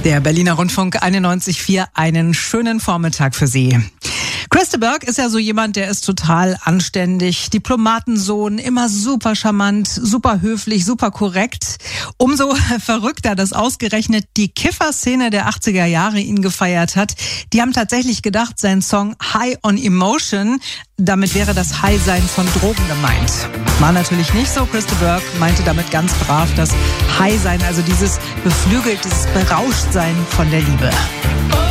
Der Berliner Rundfunk 91.4, einen schönen Vormittag für Sie. Chris de Burgh ist ja so jemand, der ist total anständig, Diplomatensohn, immer super charmant, super höflich, super korrekt. Umso verrückter, dass ausgerechnet die Kiffer-Szene der 80er Jahre ihn gefeiert hat. Die haben tatsächlich gedacht, sein Song High on Emotion, damit wäre das High-Sein von Drogen gemeint. War natürlich nicht so. Chris de Burgh meinte damit ganz brav das High-Sein, also dieses beflügelt, dieses Berauschtsein von der Liebe.